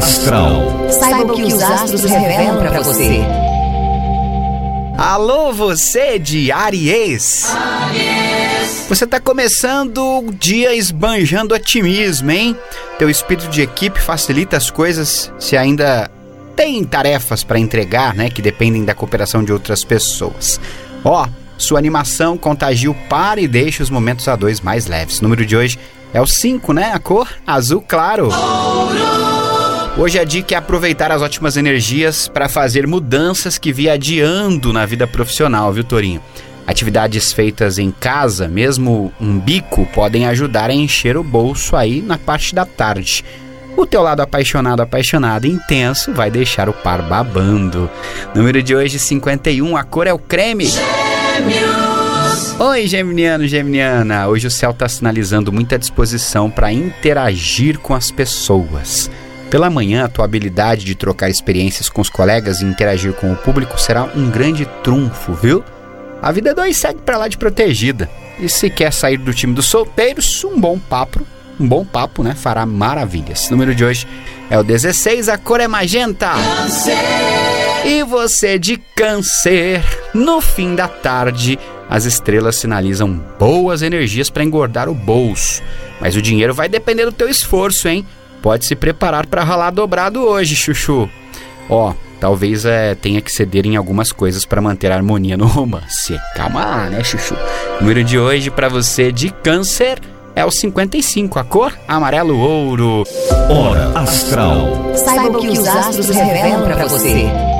astral. Saiba o que os astros revelam para você. Alô, você de Áries! Você tá começando o dia esbanjando otimismo, hein? Teu espírito de equipe facilita as coisas se ainda tem tarefas para entregar, né? Que dependem da cooperação de outras pessoas. Sua animação contagia o par e deixa os momentos a dois mais leves. O número de hoje é o 5, né? A cor azul claro. Hoje a dica é aproveitar as ótimas energias para fazer mudanças que via adiando na vida profissional, viu, Torinho? Atividades feitas em casa, mesmo um bico, podem ajudar a encher o bolso aí na parte da tarde. O teu lado apaixonado, intenso, vai deixar o par babando. Número de hoje, 51, a cor é o creme. Oi, geminiano, geminiana. Hoje o céu está sinalizando muita disposição para interagir com as pessoas. Pela manhã, a tua habilidade de trocar experiências com os colegas e interagir com o público será um grande trunfo, viu? A vida 2 segue pra lá de protegida. E se quer sair do time dos solteiros, um bom papo, né, fará maravilhas. O número de hoje é o 16, a cor é magenta. Câncer. E você de Câncer, no fim da tarde, as estrelas sinalizam boas energias para engordar o bolso. Mas o dinheiro vai depender do teu esforço, hein? Pode se preparar para ralar dobrado hoje, chuchu. Talvez tenha que ceder em algumas coisas para manter a harmonia no romance. Calma lá, né, chuchu? O número de hoje para você de Câncer é o 55, a cor amarelo ouro. Hora astral. Saiba o que os astros revelam para você.